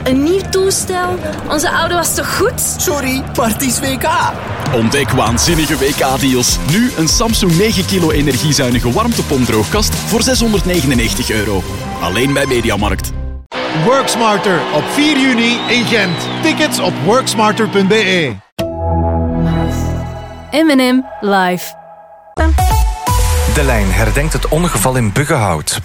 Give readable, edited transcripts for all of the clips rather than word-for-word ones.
een nieuw toestel. Onze oude was toch goed? Sorry, maar het is WK. Ontdek waanzinnige WK-deals. Nu een Samsung 9 kilo energiezuinige warmtepompdroogkast voor €699. Alleen bij Mediamarkt. Worksmarter op 4 juni in Gent. Tickets op worksmarter.be. M&M live. De Lijn herdenkt het ongeval in Buggenhout.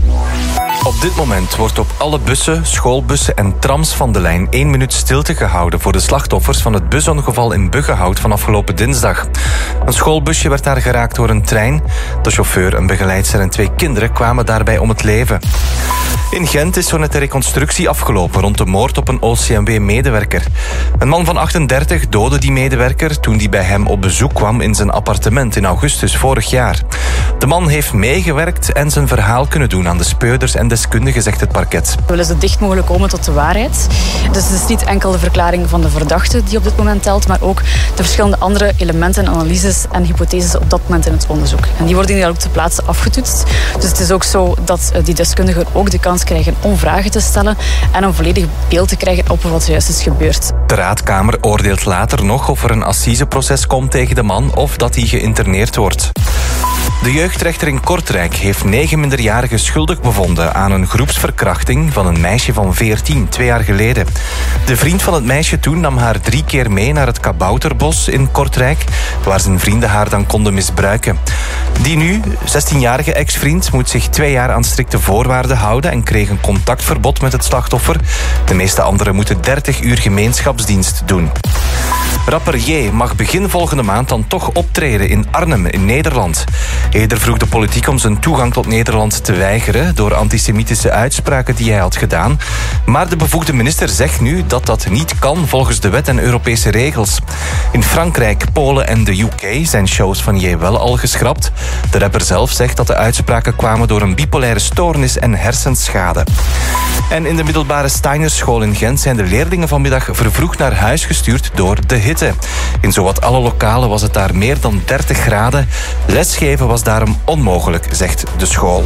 Op dit moment wordt op alle bussen, schoolbussen en trams van de lijn 1 minuut stilte gehouden voor de slachtoffers van het busongeval in Buggenhout van afgelopen dinsdag. Een schoolbusje werd daar geraakt door een trein. De chauffeur, een begeleidster en 2 kinderen kwamen daarbij om het leven. In Gent is zo net de reconstructie afgelopen rond de moord op een OCMW-medewerker. Een man van 38 doodde die medewerker toen die bij hem op bezoek kwam in zijn appartement in augustus vorig jaar. De man heeft meegewerkt en zijn verhaal kunnen doen aan de speurders en deskundigen, zegt het parket. We willen zo dicht mogelijk komen tot de waarheid. Dus het is niet enkel de verklaring van de verdachte die op dit moment telt, maar ook de verschillende andere elementen, analyses en hypotheses op dat moment in het onderzoek. En die worden hier ook ter plaatse afgetoetst. Dus het is ook zo dat die deskundigen ook de kans krijgen om vragen te stellen en een volledig beeld te krijgen op wat zojuist is gebeurd. De raadkamer oordeelt later nog of er een assiseproces komt tegen de man of dat hij geïnterneerd wordt. De jeugdrechter in Kortrijk heeft 9 minderjarigen schuldig bevonden aan een groepsverkrachting van een meisje van 14, 2 jaar geleden. De vriend van het meisje toen nam haar 3 keer mee naar het Kabouterbos in Kortrijk, waar zijn vrienden haar dan konden misbruiken. Die nu 16-jarige ex-vriend moet zich 2 jaar aan strikte voorwaarden houden en kreeg een contactverbod met het slachtoffer. De meeste anderen moeten 30 uur gemeenschapsdienst doen. Rapper J mag begin volgende maand dan toch optreden in Arnhem in Nederland. Eerder vroeg de politiek om zijn toegang tot Nederland te weigeren door antisemitische uitspraken die hij had gedaan. Maar de bevoegde minister zegt nu dat dat niet kan volgens de wet en Europese regels. In Frankrijk, Polen en de UK zijn shows van J wel al geschrapt. De rapper zelf zegt dat de uitspraken kwamen door een bipolaire stoornis en hersenschade. En in de middelbare Steinerschool in Gent zijn de leerlingen vanmiddag vervroegd naar huis gestuurd door de hitte. In zowat alle lokalen was het daar meer dan 30 graden. Lesgeven was daarom onmogelijk, zegt de school.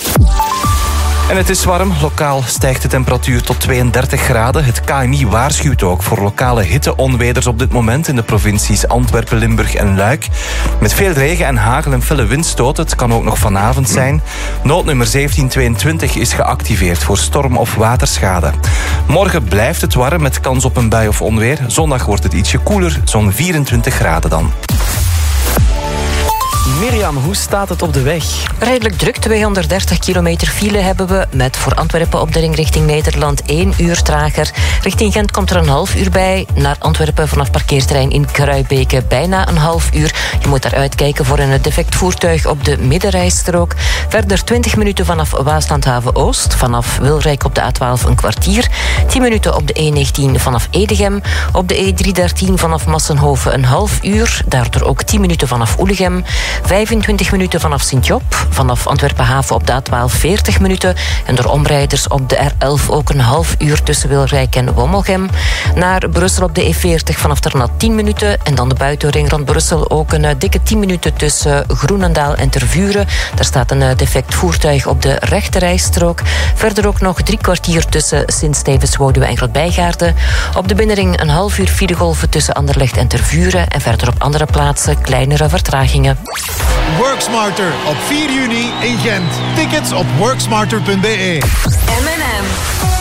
En het is warm. Lokaal stijgt de temperatuur tot 32 graden. Het KNMI waarschuwt ook voor lokale hitteonweders op dit moment in de provincies Antwerpen, Limburg en Luik. Met veel regen en hagel en felle windstoten. Het kan ook nog vanavond zijn. Noodnummer 1722 is geactiveerd voor storm- of waterschade. Morgen blijft het warm met kans op een bui of onweer. Zondag wordt het ietsje koeler, zo'n 24 graden dan. Mirjam, hoe staat het op de weg? Redelijk druk, 230 kilometer file hebben we. Met voor Antwerpen op de ring richting Nederland 1 uur trager. Richting Gent komt er een half uur bij. Naar Antwerpen vanaf parkeerterrein in Kruibeke bijna een half uur. Je moet daar uitkijken voor een defect voertuig op de middenrijstrook. Verder 20 minuten vanaf Waaslandhaven Oost. Vanaf Wilrijk op de A12 een kwartier. 10 minuten op de E19 vanaf Edegem. Op de E313 vanaf Massenhoven een half uur. Daardoor ook 10 minuten vanaf Oelegem. 25 minuten vanaf Sint-Job. Vanaf Antwerpen-Haven op de A12 40 minuten. En door omrijders op de R11 ook een half uur tussen Wilrijk en Wommelgem. Naar Brussel op de E40 vanaf Ternat 10 minuten. En dan de buitenring rond Brussel ook een dikke 10 minuten tussen Groenendaal en Tervuren. Daar staat een defect voertuig op de rechterrijstrook. Verder ook nog 3 kwartier tussen Sint-Stevens-Woluwe en Grootbijgaarden. Op de binnenring een half uur filegolven tussen Anderlecht en Tervuren. En verder op andere plaatsen kleinere vertragingen. Worksmarter op 4 juni in Gent. Tickets op worksmarter.be. M&M.